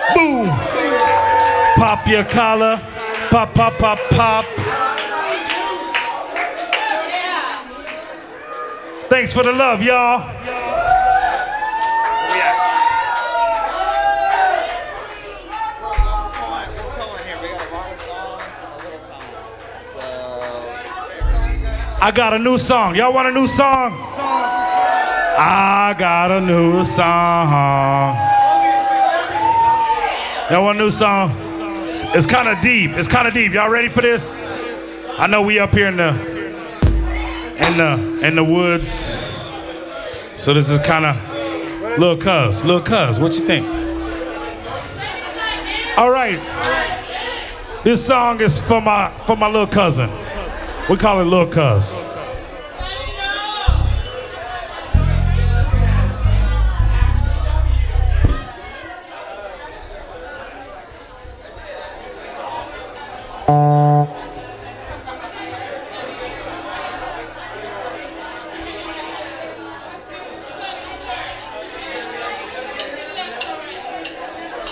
Boom. Pop your collar. Pop, pop, pop, pop. Thanks for the love, y'all. I got a new song. Y'all want a new song? I got a new song. Y'all want a new song? It's kind of deep. It's kind of deep. Y'all ready for this? I know we up here in the woods. So this is kind of Lil Cuz. Lil Cuz, what you think? All right. This song is for my little cousin. We call it Lil Cuz.